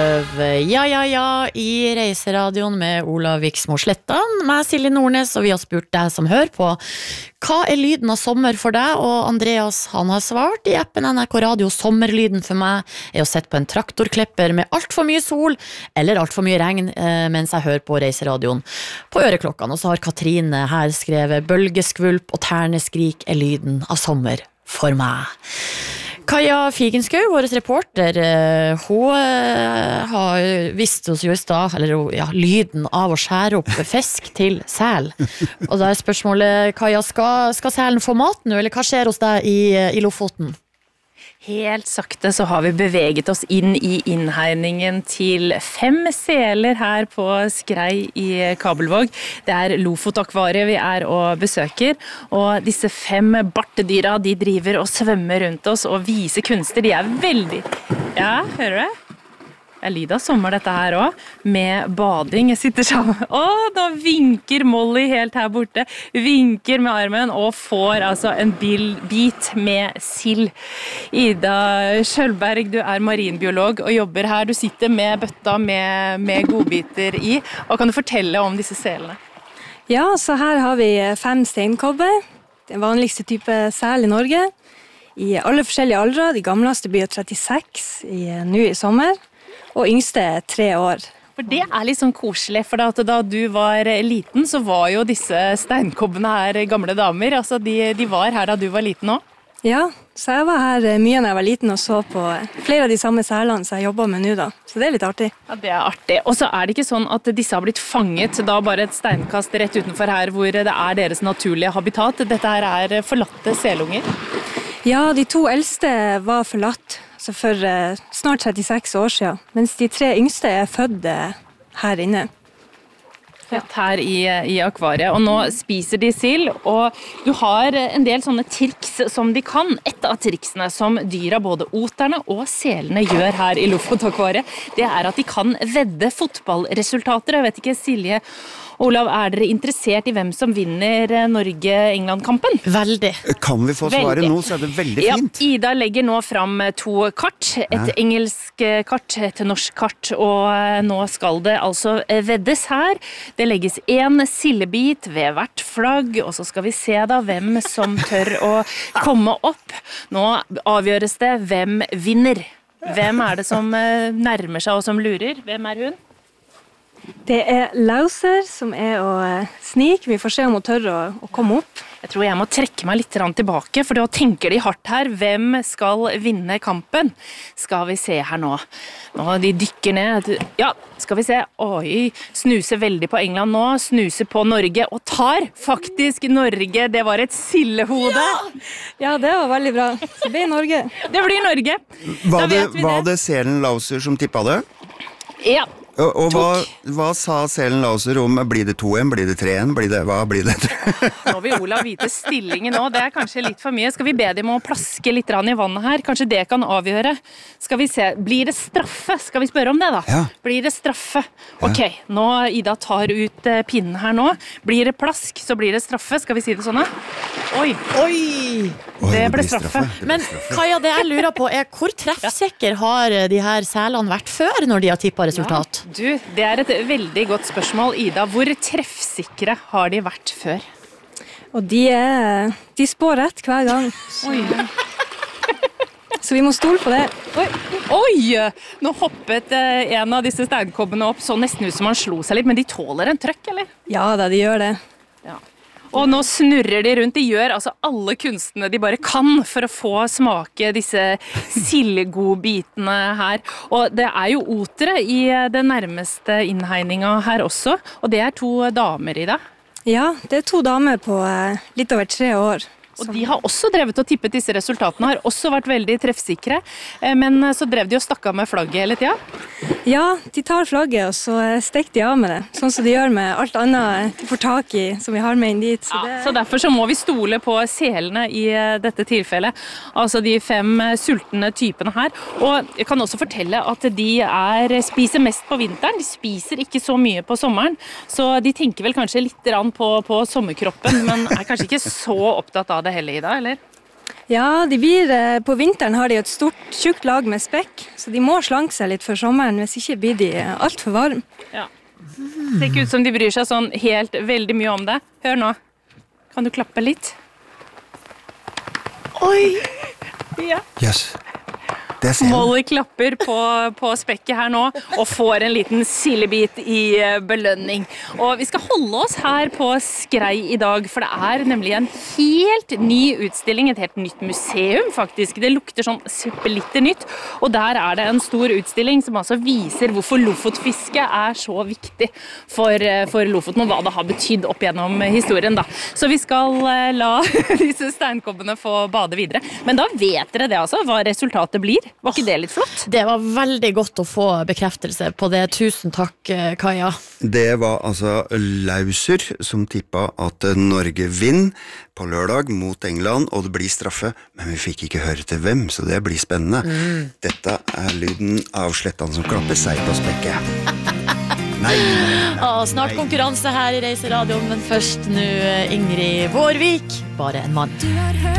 Løv. Ja, i Reiseradioen med Olav Viksmo Slettan, meg Silje Nordnes, og vi har spurt deg som hører på, hva lyden av sommer for deg? Og Andreas, han har svart i appen NRK Radio, sommerlyden for meg å sette på en traktorklipper med alt for mye sol, eller alt for mye regn, mens jeg hører på Reiseradioen på øreklokkene. Og så har Katrine her skrevet, bølgeskvulp og terneskrik lyden av sommer for meg. Kaja Figenskau, vår reporter, hun har visst oss jo i stad, lyden av å skjære opp fisk til sel. Og da spørsmålet, Kaja, skal selen få mat nå, eller hva skjer hos deg i Lofoten? Helt sakte så har vi beveget oss inn i innhegningen til 5 seler her på Skrei i Kabelvåg. Det Lofotakvariet vi og besøker, og disse 5 bartedyra, de driver og svømmer rundt oss og viser kunster. De veldig... Ja, hører du det? Det lyd av sommer dette her også, med bading. Jeg sitter sammen. Nå vinker Molly helt her borte. Vinker med armen og får altså en bit med sild. Ida Skjølberg, du marinbiolog og jobber her. Du sitter med bøtta med godbiter i. Og kan du fortelle om disse selene? Ja, så her har vi 5 steinkobber. Den vanligste type sel i Norge. I alle forskjellige aldre. De gamleste blir 36 nå i sommer. Og yngste 3 år. For det litt sånn koselig, for da du var liten, så var jo disse steinkobbene her gamle damer. Altså de var her da du var liten også? Ja, så jeg var her mye når jeg var liten og så på flere av de samme selene som jeg jobber med nå da. Så det litt artig. Ja, det artig. Og så det ikke sånn at disse har blitt fanget da bare et steinkast rett utenfor her, hvor det deres naturlige habitat. Dette her forlatte selunger? Ja, de 2 eldste var forlatt. Så for snart 36 år siden, mens de 3 yngste født her inne. Her i akvariet, og nå spiser de sild, og du har en del sånne triks som de kan. Et av triksene som dyra, både oterne og selene, gjør her i Lofotakvariet, det at de kan vedde fotballresultater. Jeg vet ikke, Silje, Olav, dere interessert i hvem som vinner Norge-England-kampen? Veldig. Kan vi få svare nå, så det veldig fint. Ja, Ida legger nå fram 2 kart, et engelsk kart, et norsk kart, og nå skal det altså veddes her. Det legges 1 sildebit ved hvert flagg, og så skal vi se da hvem som tør å komme opp. Nå avgjøres det hvem vinner. Hvem det som nærmer seg og som lurer? Hvem hun? Det Lauser som å snike. Vi får se om hun tør å komme opp. Jeg tror jeg må trekke meg litt tilbake, for da tenker de hardt her. Hvem skal vinne kampen? Skal vi se her nå. Nå de dykker ned. Ja, skal vi se. Oi, snuser veldig på England nå. Snuser på Norge og tar faktisk Norge. Det var et sildehode. Ja, det var veldig bra. Så det blir Norge. Det blir Norge. Var det selen Lauser som tippet det? Ja. Og hva sa selen Lauser om, blir det 2-1, blir det 3-1, hva blir det? Nå vil Olav vite stillingen nå, det kanskje litt for mye. Skal vi be dem å plaske litt i vannet her? Kanskje det kan avgjøre. Skal vi se, blir det straffe? Skal vi spørre om det da? Ja. Blir det straffe? Ok, nå Ida tar ut pinnen her nå. Blir det plask, så blir det straffe. Skal vi si det sånn da? Oi! Det ble straffe. Men Kaja, det jeg lurer på hvor treffsikker har de her selene vært før når de har tippet resultat? Ja, du, det et veldig godt spørsmål, Ida. Hvor treffsikre har de vært før? Og de spår rett hver gang. Oi. Så vi må stole på det. Oi! Nå hoppet en av disse steinkobbene opp, så nesten ut som han slo seg litt, men de tåler en trøkk, eller? Ja da, de gjør det. Ja. Og nå snurrer de rundt, de gjør altså alle kunstene de bare kan for å få smake disse sildgodbitene her. Og det jo otere i den nærmeste innhegninga her også, og det 2 damer i det. Ja, det 2 damer på litt over 3 år. Og de har også drevet og tippet disse resultatene, har også vært veldig treffsikre, men så drev de og stakk av med flagget hele tiden. Ja, de tar flagget og så stekker de av med det, sånn som de gjør med alt annet de får tak i som vi har med inn dit. Så derfor så må vi stole på selene i dette tilfellet, altså de 5 sultne typene her. Og jeg kan også fortelle at de spiser mest på vinteren, de spiser ikke så mye på sommeren, så de tenker vel kanskje litt på sommerkroppen, men kanskje ikke så opptatt av det heller, Ida, eller? Ja, på vinteren har de et stort, tjukt lag med spekk, så de må slanke seg litt for sommeren, hvis ikke blir de alt for varm. Ja. Det ser ikke ut som de bryr seg sånn helt veldig mye om det. Hør nå. Kan du klappe litt? Oi! Ja. Yes. Det ser jeg. Molly klapper på spekket her nå og får en liten sildebit i belønning. Og vi skal holde oss her på Skrei i dag, for det er nemlig en helt ny utstilling, et helt nytt museum faktisk. Det lukter sånn suppelitter nytt, og der er det en stor utstilling som altså viser hvorfor lofotfiske er så viktig for Lofoten, og hva det har betydd opp gjennom historien da. Så vi skal la disse steinkobbene få bade videre. Men da vet dere det altså, hva resultatet blir. Var ikke det litt flott? Det var veldig godt å få bekreftelse på det. Tusen takk, Kaja. Det var altså Lauser som tippet at Norge vinner på lørdag mot England, og det blir straffe, men vi fikk ikke høre til hvem, så det blir spennende. Dette er lyden av Slettan som klapper seg på spekket. Nei. Snart konkurranse her i Reiseradioen, men først nå Ingrid Vårvik, bare en mann.